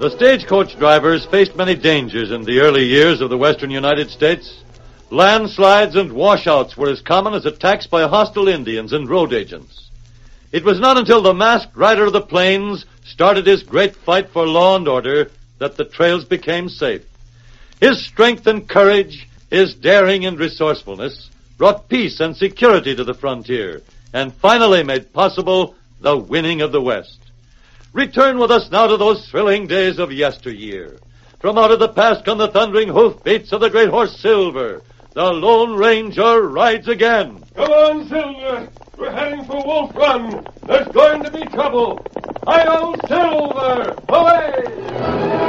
The stagecoach drivers faced many dangers in the early years of the western United States. Landslides and washouts were as common as attacks by hostile Indians and road agents. It was not until the masked rider of the plains started his great fight for law and order that the trails became safe. His strength and courage, his daring and resourcefulness brought peace and security to the frontier and finally made possible the winning of the West. Return with us now to those thrilling days of yesteryear. From out of the past come the thundering hoofbeats of the great horse Silver. The Lone Ranger rides again. Come on, Silver. We're heading for Wolf Run. There's going to be trouble. Hi-yo, Silver! Away!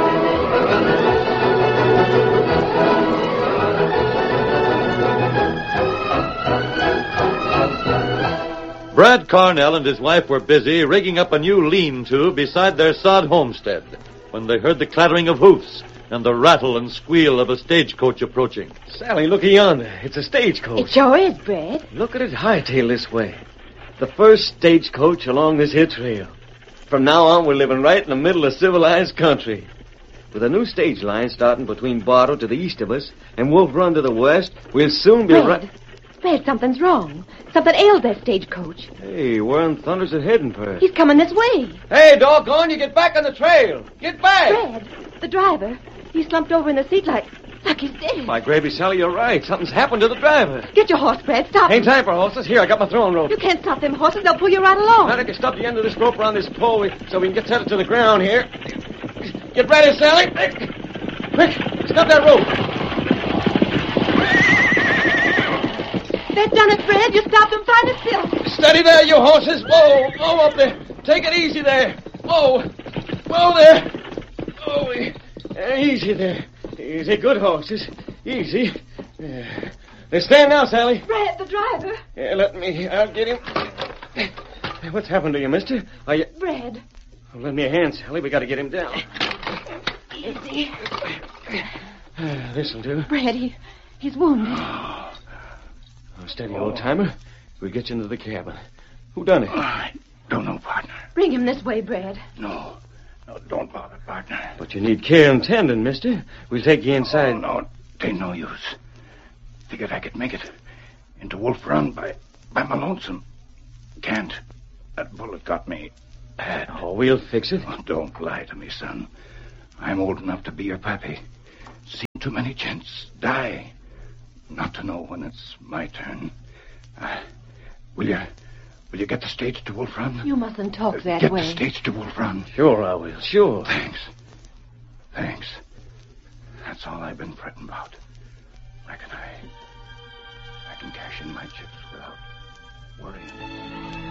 Brad Carnell and his wife were busy rigging up a new lean-to beside their sod homestead when they heard the clattering of hoofs and the rattle and squeal of a stagecoach approaching. Sally, look yonder. It's a stagecoach. It sure is, Brad. Look at it hightail this way. The first stagecoach along this here trail. From now on, we're living right in the middle of civilized country. With a new stage line starting between Bartow to the east of us and Wolf Run to the west, we'll soon be right... Brad, something's wrong. Something ails that stagecoach. Hey, where in thunder's it heading for? He's coming this way. Hey, doggone, you get back on the trail. Get back! Brad, the driver, he slumped over in the seat like he's dead. My gravy, Sally, you're right. Something's happened to the driver. Get your horse, Brad. Stop Ain't him. time for horses. Here, I got my throwing rope. You can't stop them horses. They'll pull you right along. I can stop the end of this rope around this pole so we can get settled to the ground here. Get ready, Sally. Quick, stop that rope. They've done it, Brad. You stopped them fine as silk. Steady there, you horses. Whoa, whoa up there. Take it easy there. Whoa, whoa there. Oh, easy there. Easy, good horses. Easy. They stand now, Sally. Brad, the driver. I'll get him. What's happened to you, mister? Are you... Brad. Oh, lend me a hand, Sally. We got to get him down. Easy. This'll do. Brad, he's wounded. Oh, steady, old-timer. We'll get you into the cabin. Who done it? I don't know, partner. Bring him this way, Brad. No, don't bother, partner. But you need care and tending, mister. We'll take you inside. Oh, no, ain't no use. Figured I could make it into Wolf Run by my lonesome. Can't. That bullet got me bad. Oh, we'll fix it. Oh, don't lie to me, son. I'm old enough to be your pappy. Seen too many gents die. Not to know when it's my turn. Will you get the stage to Wolf Run? You mustn't talk that get way. Get the stage to Wolf Run. Sure I will, sure. Thanks. That's all I've been fretting about. Reckon I can cash in my chips without worrying.